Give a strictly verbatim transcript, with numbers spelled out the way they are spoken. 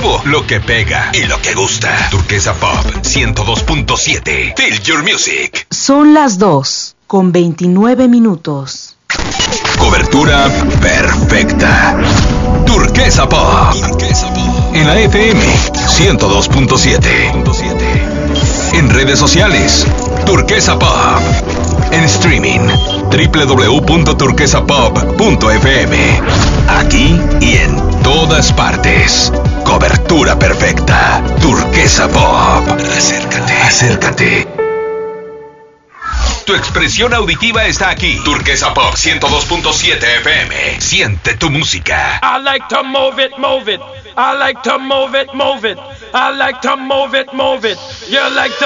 nuevo, lo que pega y lo que gusta. Turquesa Pop ciento dos punto siete. Feel your music. Son las dos con veintinueve minutos. Cobertura perfecta. Turquesa Pop. Turquesa Pop. En la F M ciento dos punto siete. En redes sociales, Turquesa Pop. En streaming, doble u doble u doble u punto turquesa pop punto f m. Aquí y en todas partes. Cobertura perfecta. Turquesa Pop. Acércate, acércate. Tu expresión auditiva está aquí. Turquesa Pop ciento dos punto siete F M. Siente tu música. I like to move it, move it. I like to move it, move it. I like to move it, move it. You like to